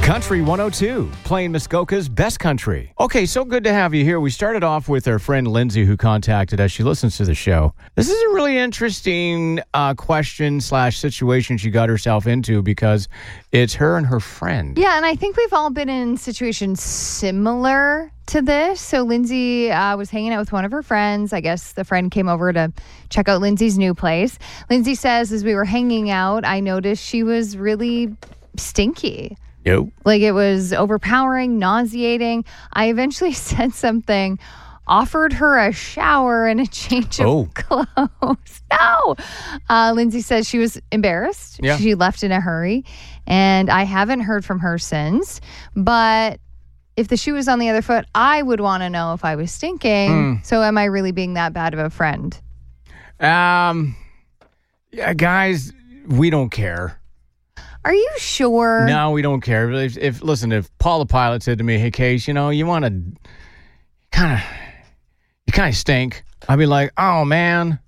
Country 102, playing Muskoka's best country. Okay, so good to have you here. We started off with our friend Lindsay, who contacted us. She listens to the show. This is a really interesting question/situation she got herself into because it's her and her friend. Yeah, and I think we've all been in situations similar to this. So Lindsay was hanging out with one of her friends. I guess the friend came over to check out Lindsay's new place. Lindsay says, as we were hanging out, I noticed she was really stinky. Yep. Like it was overpowering, nauseating. I eventually said something, offered her a shower and a change of clothes. No. Lindsay says she was embarrassed. Yeah. She left in a hurry. And I haven't heard from her since. But if the shoe was on the other foot, I would want to know if I was stinking. So am I really being that bad of a friend? Yeah, guys, we don't care. Are you sure? No, we don't care. If Paula Pilot said to me, "Hey, Case, you want to kind of stink," I'd be like, "Oh man."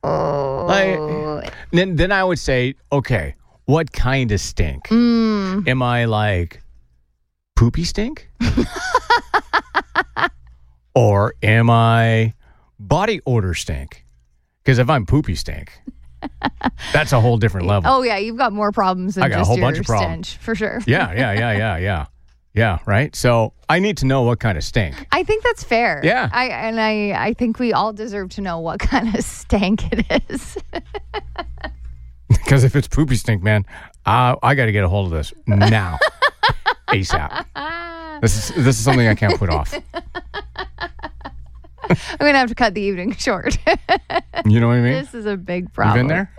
Then I would say, "Okay, what kind of stink? Am I like poopy stink, or am I body odor stink? Because if I'm poopy stink." That's a whole different level. Oh, yeah. You've got more problems than I got just a whole your bunch of problems. stench, for sure. Yeah, right? So I need to know what kind of stink. I think that's fair. Yeah. I think we all deserve to know what kind of stank it is. Because if it's poopy stink, man, I got to get a hold of this now. ASAP. This is something I can't put off. I'm going to have to cut the evening short. You know what I mean? This is a big problem. You been there?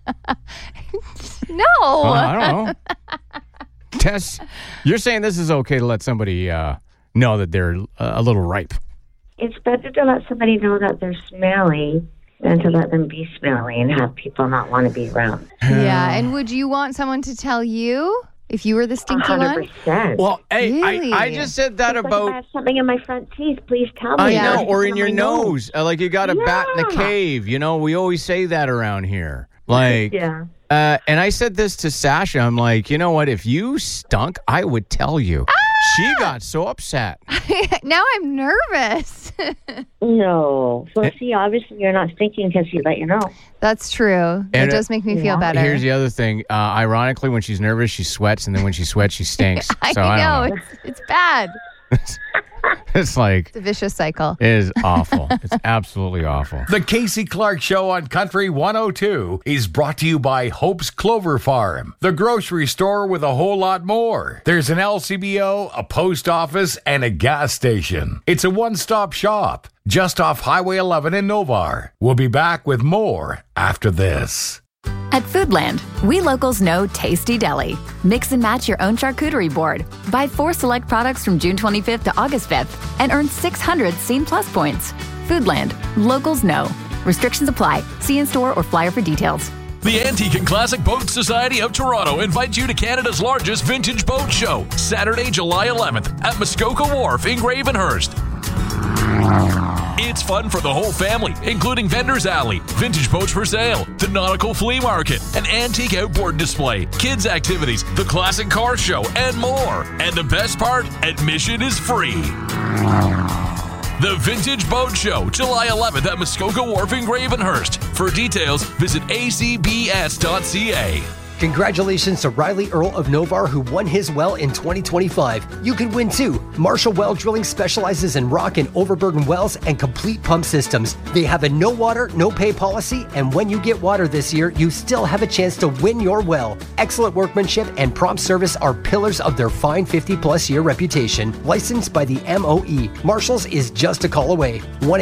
No. I don't know. Tess, you're saying this is okay to let somebody know that they're a little ripe. It's better to let somebody know that they're smelly than to let them be smelly and have people not want to be around. Yeah. And would you want someone to tell you if you were the stinky one? 100%. Well, hey, Really? I just said that If about... I have something in my front teeth, please tell me. I Yeah. know, or in your My nose. Like you got a bat in the Yeah. cave. We always say that around here. Like, Yeah. and I said this to Sasha. I'm like, you know what? If you stunk, I would tell you. She got so upset. Now I'm nervous. No. So, see, obviously you're not stinking because he let you know. That's true. It And, does make me feel better. Here's the other thing. Ironically, when she's nervous, she sweats, and then when she sweats, she stinks. I So know. I don't know. It's bad. It's like, It's a vicious cycle. it is awful. It's absolutely awful. The Casey Clark Show on Country 102 is brought to you by Hope's Clover Farm, the grocery store with a whole lot more. There's an LCBO, a post office, and a gas station. It's a one-stop shop just off Highway 11 in Novar. We'll be back with more after this. At Foodland, we locals know Tasty Deli. Mix and match your own charcuterie board. Buy 4 select products from June 25th to August 5th and earn 600 Scene Plus points. Foodland, locals know. Restrictions apply. See in-store or flyer for details. The Antique and Classic Boat Society of Toronto invites you to Canada's largest vintage boat show, Saturday, July 11th at Muskoka Wharf in Gravenhurst. It's fun for the whole family, including Vendors Alley, vintage boats for sale, the Nautical Flea Market, an antique outboard display, kids' activities, the classic car show, and more. And the best part, admission is free. The Vintage Boat Show, July 11th at Muskoka Wharf in Gravenhurst. For details, visit acbs.ca. Congratulations to Riley Earl of Novar, who won his well in 2025. You could win too. Marshall Well Drilling specializes in rock and overburden wells and complete pump systems. They have a no water, no pay policy, and when you get water this year, you still have a chance to win your well. Excellent workmanship and prompt service are pillars of their fine 50-plus year reputation. Licensed by the MOE, Marshall's is just a call away.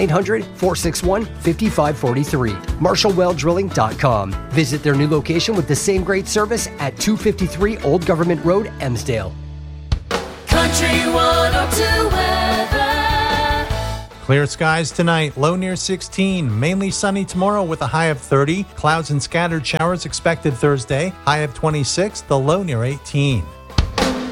1-800-461-5543. MarshallWellDrilling.com. Visit their new location with the same great service at 253 Old Government Road, Emsdale. Country 102 weather. Clear skies tonight, low near 16. Mainly sunny tomorrow with a high of 30. Clouds and scattered showers expected Thursday, high of 26, the low near 18.